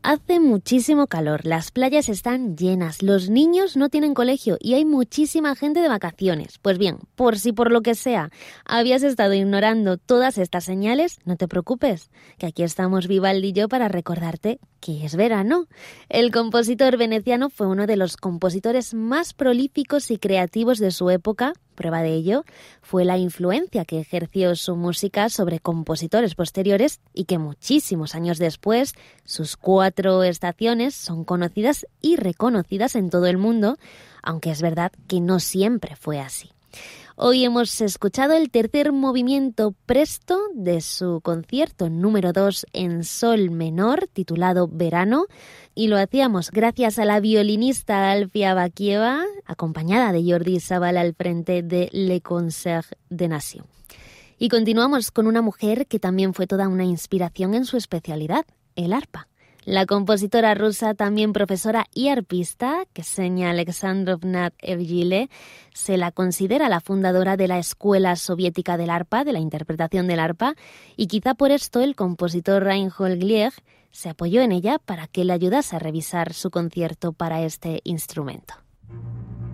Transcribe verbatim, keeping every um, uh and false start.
Hace muchísimo calor, las playas están llenas, los niños no tienen colegio y hay muchísima gente de vacaciones. Pues bien, por si por lo que sea habías estado ignorando todas estas señales, no te preocupes, que aquí estamos Vivaldi y yo para recordarte que es verano. El compositor veneciano fue uno de los compositores más prolíficos y creativos de su época. Prueba de ello fue la influencia que ejerció su música sobre compositores posteriores y que muchísimos años después sus cuatro estaciones son conocidas y reconocidas en todo el mundo, aunque es verdad que no siempre fue así. Hoy hemos escuchado el tercer movimiento presto de su concierto número dos en sol menor, titulado Verano, y lo hacíamos gracias a la violinista Alfia Bakieva, acompañada de Jordi Sabal al frente de Le Concert des Nations. Y continuamos con una mujer que también fue toda una inspiración en su especialidad, el arpa. La compositora rusa, también profesora y arpista, Ksenia Alexandrovna Evgile, se la considera la fundadora de la Escuela Soviética del Arpa, de la interpretación del arpa, y quizá por esto el compositor Reinhold Glieg se apoyó en ella para que le ayudase a revisar su concierto para este instrumento.